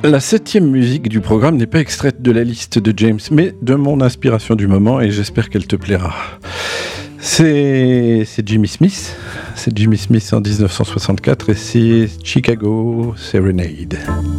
La 7e musique du programme n'est pas extraite de la liste de James, mais de mon inspiration du moment, et j'espère qu'elle te plaira. C'est Jimmy Smith. C'est Jimmy Smith en 1964 et c'est Chicago Serenade.